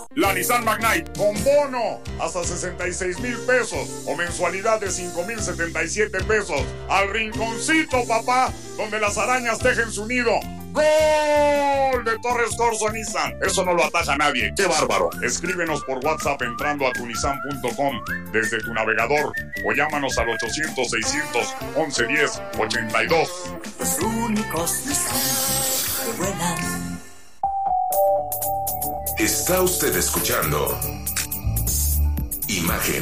La Nissan Magnite con bono hasta 66,000 pesos o mensualidad de 5,077 pesos. Al rinconcito, papá, donde las arañas tejen su nido. ¡Gol de Torres Corso Nissan! Eso no lo ataja nadie. ¡Qué bárbaro! Escríbenos por WhatsApp entrando a tunisan.com desde tu navegador o llámanos al 800-611-1082. Los únicos Nissan que vuelan. Está usted escuchando Imagen.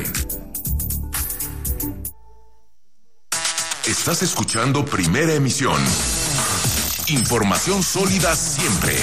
Estás escuchando Primera Emisión. Información sólida siempre.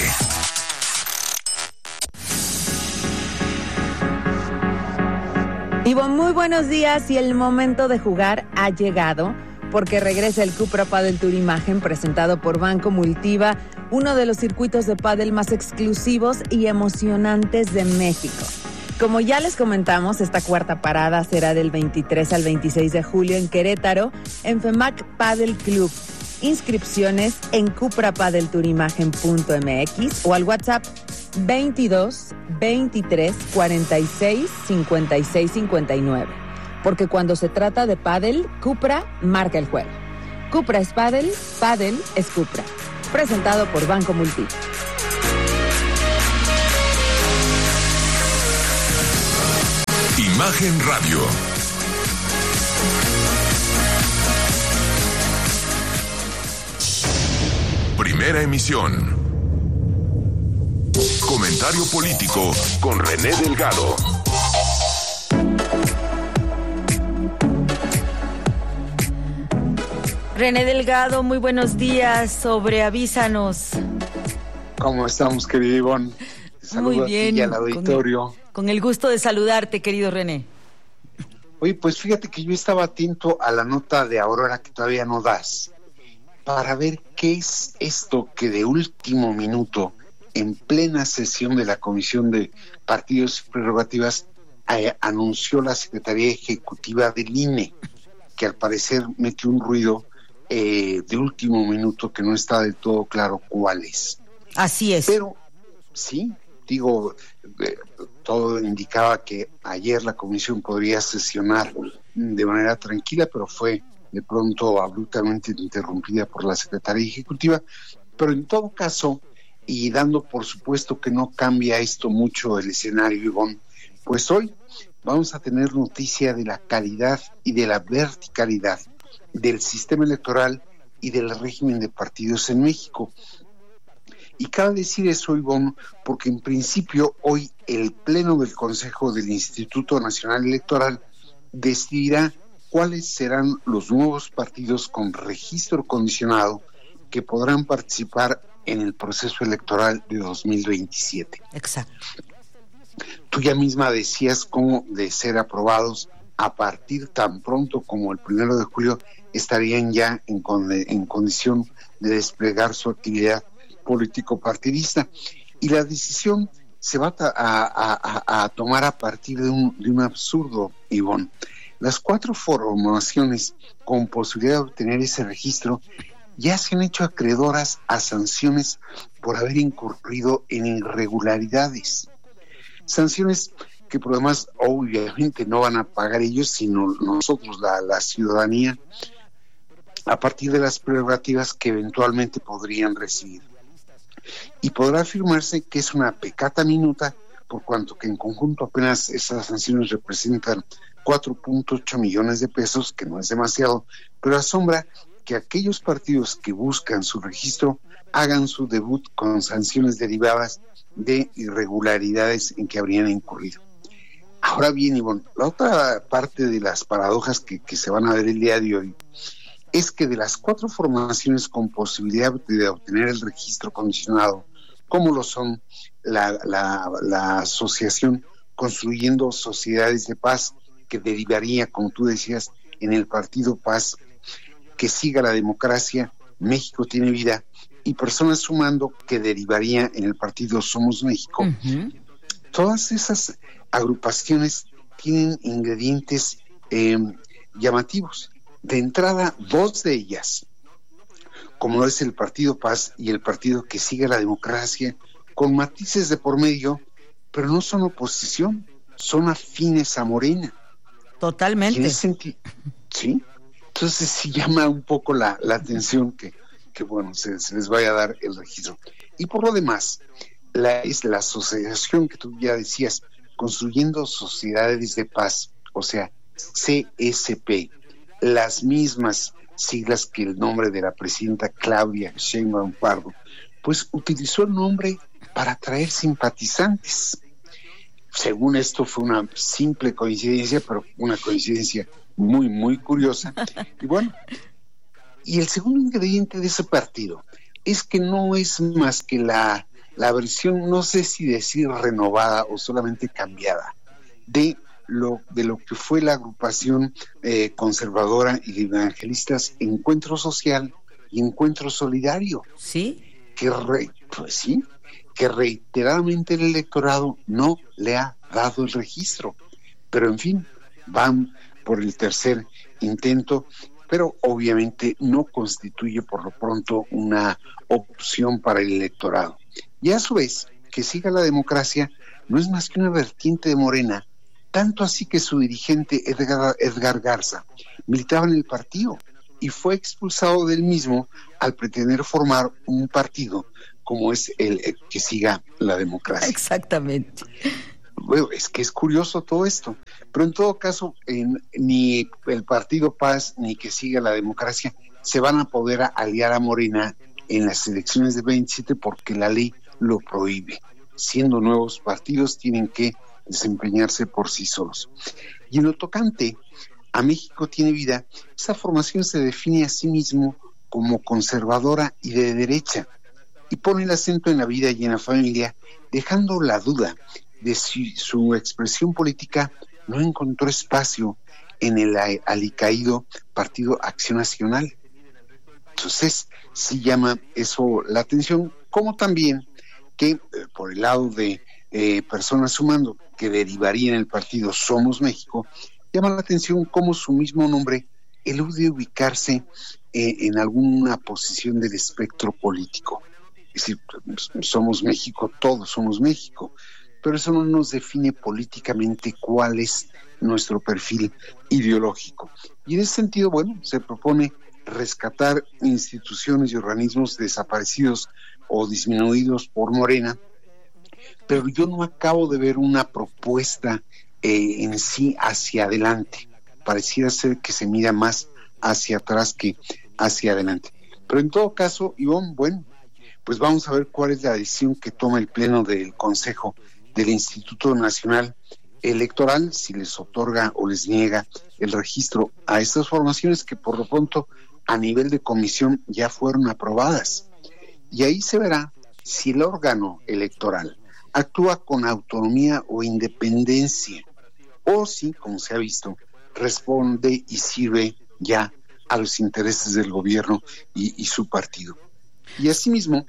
Ivonne, muy buenos días y el momento de jugar ha llegado porque regresa el Cupra Padel Tour Imagen presentado por Banco Multiva, uno de los circuitos de pádel más exclusivos y emocionantes de México. Como ya les comentamos, esta cuarta parada será del 23 al 26 de julio en Querétaro, en FEMAC Padel Club. Inscripciones en cuprapadeltourimagen.mx o al WhatsApp 22 23 46 56 59. Porque cuando se trata de pádel, Cupra marca el juego. Cupra es pádel, pádel es Cupra. Presentado por Banco Multi. Imagen Radio. Primera emisión. Comentario político con René Delgado. René Delgado, muy buenos días. Avísanos. ¿Cómo estamos, querido Ivonne? Muy bien. Y al auditorio. Con el gusto de saludarte, querido René. Oye, pues fíjate que yo estaba atento a la nota de Aurora que todavía no das, para ver qué es esto que de último minuto, en plena sesión de la Comisión de Partidos y Prerrogativas, anunció la Secretaría Ejecutiva del INE, que al parecer metió un ruido de último minuto que no está del todo claro cuál es. Así es. Pero sí, todo indicaba que ayer la comisión podría sesionar de manera tranquila, pero fue de pronto abruptamente interrumpida por la Secretaría Ejecutiva. Pero en todo caso, y dando por supuesto que no cambia esto mucho el escenario, Ivonne, pues hoy vamos a tener noticia de la calidad y de la verticalidad del sistema electoral y del régimen de partidos en México. Y cabe decir eso, Ivonne, porque en principio hoy el Pleno del Consejo del Instituto Nacional Electoral decidirá cuáles serán los nuevos partidos con registro condicionado que podrán participar en el proceso electoral de 2027. Exacto. Tú ya misma decías cómo, de ser aprobados, a partir tan pronto como el 1 de julio estarían ya en condición de desplegar su actividad político-partidista. Y la decisión se va a tomar a partir de un absurdo, Ivonne. Las 4 formaciones con posibilidad de obtener ese registro ya se han hecho acreedoras a sanciones por haber incurrido en irregularidades. Sanciones que por demás obviamente no van a pagar ellos, sino nosotros, la ciudadanía, a partir de las prerrogativas que eventualmente podrían recibir. Y podrá afirmarse que es una peccata minuta, por cuanto que en conjunto apenas esas sanciones representan 4.8 millones de pesos, que no es demasiado, pero asombra que aquellos partidos que buscan su registro hagan su debut con sanciones derivadas de irregularidades en que habrían incurrido. Ahora bien, Ivonne, la otra parte de las paradojas que se van a ver el día de hoy es que de las 4 formaciones con posibilidad de obtener el registro condicionado, como lo son la asociación Construyendo Sociedades de Paz, que derivaría, como tú decías, en el Partido Paz, que siga la democracia, México tiene vida, y Personas Sumando, que derivaría en el Partido Somos México. Uh-huh. Todas esas agrupaciones tienen ingredientes llamativos. De entrada, 2 de ellas, como es el Partido Paz y el Partido que sigue la democracia, con matices de por medio, pero no son oposición, son afines a Morena. Totalmente. Y en ese sentido, sí. Entonces sí llama un poco la atención que bueno, se les vaya a dar el registro. Y por lo demás, es la asociación que tú ya decías, Construyendo Sociedades de Paz, o sea, CSP, las mismas siglas que el nombre de la presidenta Claudia Sheinbaum Pardo, pues utilizó el nombre para atraer simpatizantes. Según esto fue una simple coincidencia, pero una coincidencia muy, muy curiosa. Y bueno, y el segundo ingrediente de ese partido es que no es más que la versión, no sé si decir renovada o solamente cambiada, de lo que fue la agrupación conservadora y de evangelistas Encuentro Social y Encuentro Solidario. ¿Sí? Que reiteradamente el electorado no le ha dado el registro. Pero en fin, van por el tercer intento, pero obviamente no constituye por lo pronto una opción para el electorado. Y a su vez, que siga la democracia no es más que una vertiente de Morena, tanto así que su dirigente Edgar Garza militaba en el partido y fue expulsado del mismo al pretender formar un partido como es el que siga la democracia. Exactamente. Bueno, es que es curioso todo esto, pero en todo caso, ni el Partido Paz ni que siga la democracia se van a poder aliar a Morena en las elecciones de 27 porque la ley lo prohíbe. Siendo nuevos partidos, tienen que desempeñarse por sí solos. Y en lo tocante a México tiene vida, esa formación se define a sí mismo como conservadora y de derecha, y pone el acento en la vida y en la familia, dejando la duda de si su expresión política no encontró espacio en el alicaído Partido Acción Nacional. Entonces, sí llama eso la atención, como también que por el lado de personas sumando que derivaría en el partido Somos México, llama la atención cómo su mismo nombre elude ubicarse en alguna posición del espectro político. Es decir, somos México, todos somos México, pero eso no nos define políticamente cuál es nuestro perfil ideológico. Y en ese sentido, bueno, se propone rescatar instituciones y organismos desaparecidos o disminuidos por Morena, pero yo no acabo de ver una propuesta en sí hacia adelante. Pareciera ser que se mira más hacia atrás que hacia adelante. Pero en todo caso, Ivonne, bueno, pues vamos a ver cuál es la decisión que toma el Pleno del Consejo del Instituto Nacional Electoral, si les otorga o les niega el registro a estas formaciones que por lo pronto a nivel de comisión ya fueron aprobadas. Y ahí se verá si el órgano electoral actúa con autonomía o independencia, o si, como se ha visto, responde y sirve ya a los intereses del gobierno y su partido. Y asimismo,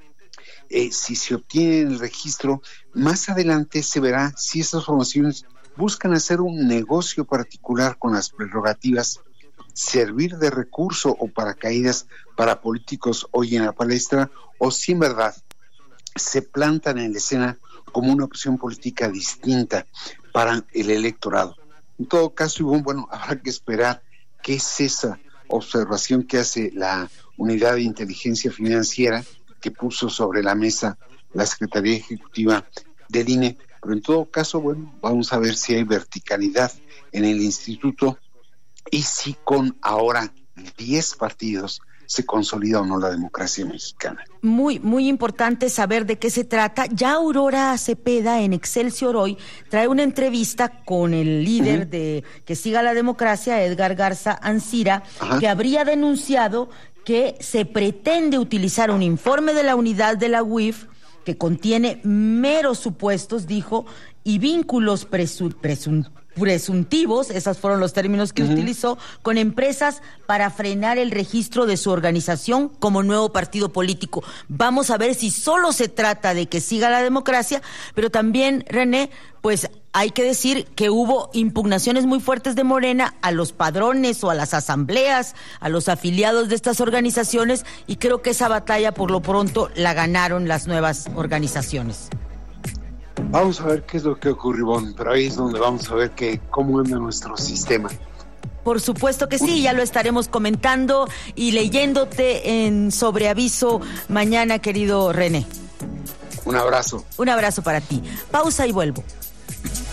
si se obtiene el registro, más adelante se verá si estas formaciones buscan hacer un negocio particular con las prerrogativas, servir de recurso o paracaídas para políticos hoy en la palestra, o si en verdad se plantan en la escena como una opción política distinta para el electorado. En todo caso, Ivonne, bueno, habrá que esperar qué es esa observación que hace la Unidad de Inteligencia Financiera que puso sobre la mesa la Secretaría Ejecutiva del INE, pero en todo caso, bueno, vamos a ver si hay verticalidad en el instituto y si con ahora 10 partidos se consolida o no la democracia mexicana. Muy, muy importante saber de qué se trata. Ya Aurora Cepeda en Excelsior hoy trae una entrevista con el líder de Que Siga la Democracia, Edgar Garza Ancira, que habría denunciado que se pretende utilizar un informe de la unidad de la UIF que contiene meros supuestos, dijo, y vínculos presuntivos, esos fueron los términos que utilizó, con empresas para frenar el registro de su organización como nuevo partido político. Vamos a ver si solo se trata de Que Siga la Democracia, pero también, René, pues hay que decir que hubo impugnaciones muy fuertes de Morena a los padrones o a las asambleas, a los afiliados de estas organizaciones, y creo que esa batalla por lo pronto la ganaron las nuevas organizaciones. Vamos a ver qué es lo que ocurre, Ivonne, pero ahí es donde vamos a ver cómo anda nuestro sistema. Por supuesto que sí, ya lo estaremos comentando y leyéndote en Sobreaviso mañana, querido René. Un abrazo. Un abrazo para ti. Pausa y vuelvo.